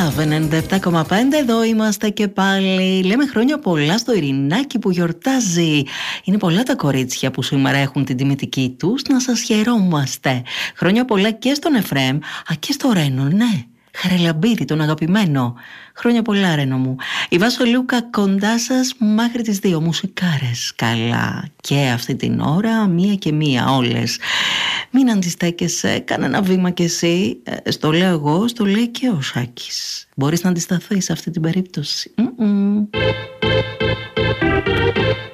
Love 97,5. Εδώ είμαστε και πάλι. Λέμε χρόνια πολλά στο Ειρηνάκι που γιορτάζει. Είναι πολλά τα κορίτσια που σήμερα έχουν την τιμητική τους. Να σας χαιρόμαστε. Χρόνια πολλά και στον Εφραίμ, και στο Ρένο, ναι. Χαρελαμπίδη, τον αγαπημένο. Χρόνια πολλά, Ρένο μου. Η Βάσο Λούκα κοντά σας μέχρι τις 2. Μουσικάρες. Καλά. Και αυτή την ώρα, μία και μία όλες. Μην αντιστέκεσαι, κάνε ένα βήμα κι εσύ. Στο λέω εγώ, στο λέει και ο Σάκης. Μπορείς να αντισταθείς σε αυτή την περίπτωση.